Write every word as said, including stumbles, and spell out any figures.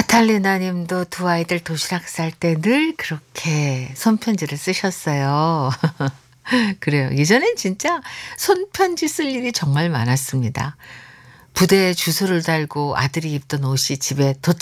나탈리나 님도 두 아이들 도시락 쌀 때 늘 그렇게 손편지를 쓰셨어요. 그래요. 예전엔 진짜 손편지 쓸 일이 정말 많았습니다. 부대에 주소를 달고 아들이 입던 옷이 집에 도착